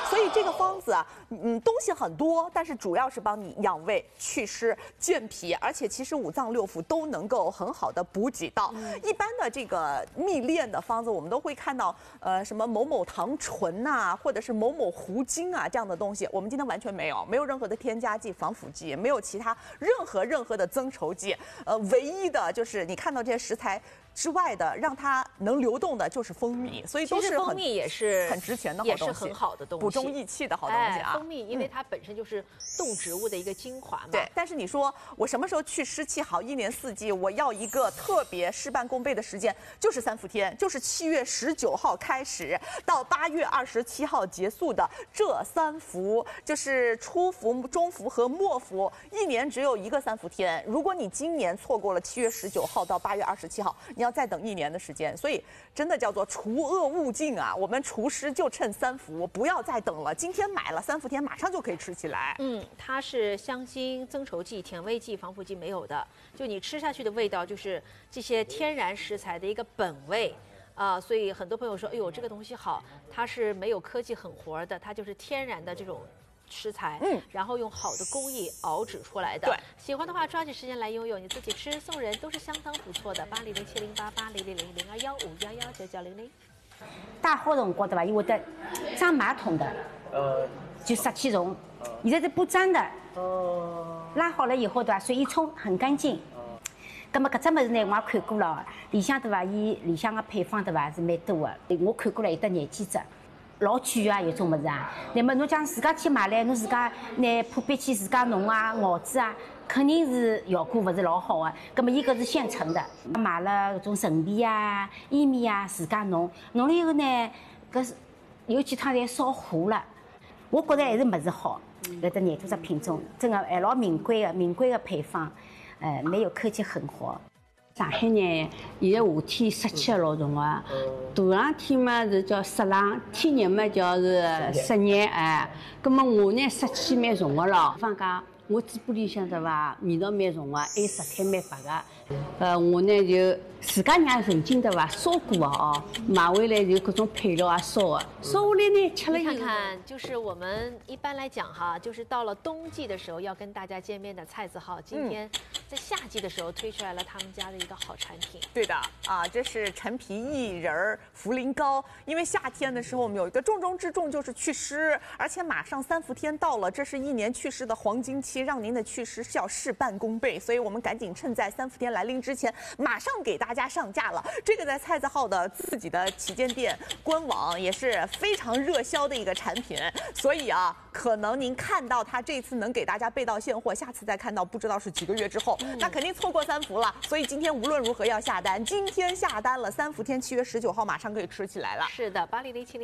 所以这个方子啊，东西很多，但是主要是帮你养胃、祛湿、健脾，而且其实五脏六腑都能够很好的补给到。一般的这个蜜炼的方子，我们都会看到什么某某糖醇呐，或者是某某糊精啊这样的东西。我们今天完全没有任何的添加剂、防腐剂，没有其他任何的增稠剂。唯一的就是你看到这些食材之外的，让它能流动的就是蜂蜜，所以都是蜂蜜也是很值钱的好东西， 也是很好的东西， 补中益气的好东西啊。 蜂蜜因为它本身就是动植物的一个精华嘛。 对，但是你说我什么时候去湿气好？一年四季我要一个特别事半功倍的时间，就是3伏天，就是7月19号开始到8月27号结束的这3伏，就是初伏、中伏和末伏，一年只有一个3伏天。如果你今年错过了7月19号到8月27号，你要再等1年的时间。所以真的叫做除恶务尽啊！我们除湿就趁3伏，不要再等了。今天买了3伏天，马上就可以吃起来。 它是香精、增稠剂、甜味剂、防腐剂没有的，就你吃下去的味道就是这些天然食材的一个本味。所以很多朋友说，哎呦，这个东西好，它是没有科技狠活的，它就是天然的这种食材，然后用好的工艺熬制出来的。 对， 喜欢的话抓紧时间来拥有，你自己吃送人都是相当不错的。80070880000215119900。 大好辰光对吧？伊会得长马桶的，就湿气重。现在是不粘的，拉好了以后对吧？水一冲很干净。咁么搿只物事呢，我也看过了，里向对伐？伊里向个配方对伐是蛮多的，我看过了有得廿几只，老贵啊，有种物事啊。那么侬讲自家去买来，侬自家拿破壁去自家弄啊、熬制啊，肯定是效果勿是老好的。咁么伊搿是现成的，买了搿种陈皮啊、薏米啊，自家弄了以后呢，搿是有几趟侪烧糊了。我觉着还是物事好，搿只廿多只品种，真个还老名贵的配方。没有科技狠活。 上海呢，现在夏天湿气老重啊，大冷天嘛是叫湿冷，天热嘛叫是湿热哎。咁么我呢湿气蛮重的咯，放假我嘴巴里向对伐，味道蛮重啊，还舌苔蛮白个。我呢就自家让曾经对伐烧过哦，买回来就各种配料啊烧的，烧下来呢吃了以后。 看看，就是我们一般来讲哈，就是到了冬季的时候要跟大家见面的蔡子浩，今天在夏季的时候推出来了他们家的一个好产品。 对的啊，这是陈皮薏仁茯苓膏。因为夏天的时候我们有一个重中之重就是祛湿，而且马上3伏天到了，这是一年祛湿的黄金期，让您的祛湿是要事半功倍。所以我们赶紧趁在3伏天来临之前，马上给大家上架了。这个在蔡子浩的自己的旗舰店官网也是非常热销的一个产品，所以啊，可能您看到它这次能给大家备到现货，下次再看到不知道是几个月之后，那肯定错过3伏了。所以今天无论如何要下单，今天下单了，3伏天7月19号马上可以吃起来了。 是的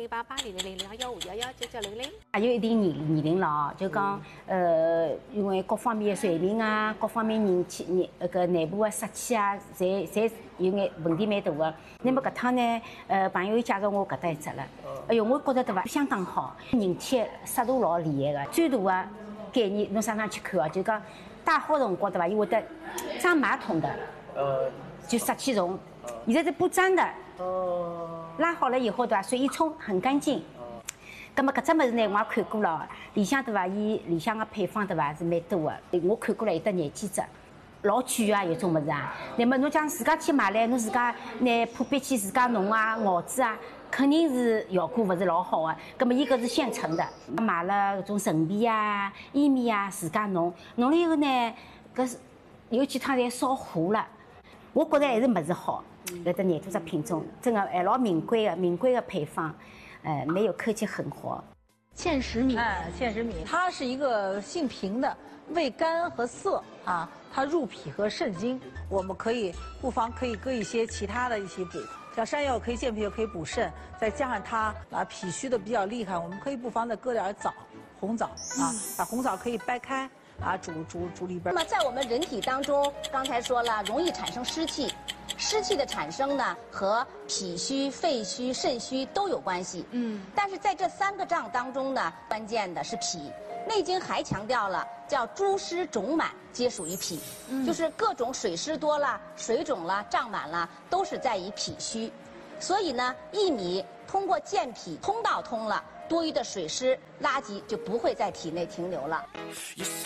，80070880000215119900。 还有一定年龄了啊，就讲因为各方面的水平啊，各方面内部的湿气啊，侪有眼问题蛮大的。那么搿趟呢，朋友介绍我搿搭一只了，哎哟，我觉着对伐，相当好，人体湿度老厉害的。最大的概念，侬上去看啊，就讲大好辰光对伐，伊会得长马桶的，就湿气重。现在是不粘的，拉好了以后对伐，水一冲很干净。咁么搿只物事呢，我也看过了，里向对伐，伊里向个配方对伐是蛮多的，我看过了有得廿几只。老贵啊，有种物事啊。那么侬讲自家去买来，侬自家拿破壁去自家弄啊、熬制啊，肯定是效果勿是老好的。咁么伊搿是现成的，买了搿种陈皮啊、薏米啊，自家弄了以后呢，搿是有几趟侪烧糊了。我觉着还是物事好，搿只廿多只品种，真个还老名贵的配方，没有科技狠活。 芡实米，芡实米，它是一个性平的，味甘和涩啊，它入脾和肾经。我们不妨可以搁一些其他的一起补，像山药可以健脾，又可以补肾，再加上它脾虚的比较厉害，我们可以不妨再搁点枣，红枣啊，把红枣可以掰开啊，煮里边。 那么在我们人体当中，刚才说了，容易产生湿气。湿气的产生呢，和脾虚、肺虚、肾虚都有关系。但是在这3个脏当中呢，关键的是脾。《内经》还强调了，叫诸湿肿满皆属于脾，就是各种水湿多了、水肿了、胀满了，都是在于脾虚。所以呢，薏米通过健脾通道通了， 多余的水湿垃圾就不会在体内停留了。